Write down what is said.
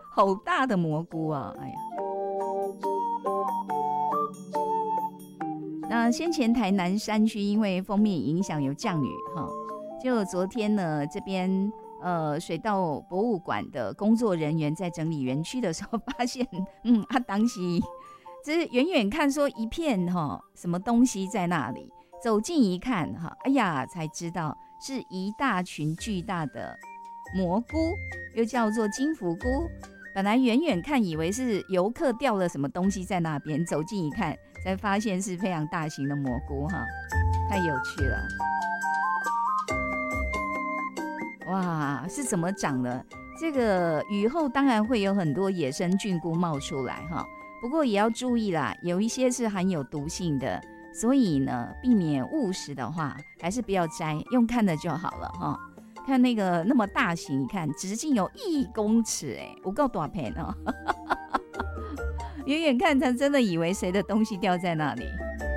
好大的蘑菇啊！哎呀，那先前台南山区因为锋面影响有降雨哈，就昨天呢这边水稻博物馆的工作人员在整理园区的时候发现，当时这远远看说一片什么东西在那里，走近一看哎呀才知道是一大群巨大的蘑菇，又叫做金福菇。本来远远看以为是游客掉了什么东西在那边，走近一看才发现是非常大型的蘑菇太有趣了。哇，是怎么长的？这个雨后当然会有很多野生菌菇冒出来不过也要注意啦，有一些是含有毒性的，所以呢避免误食的话还是不要摘，用看的就好了看那个那么大型，你看直径有1公尺有够大片远远看才真的以为谁的东西掉在那里。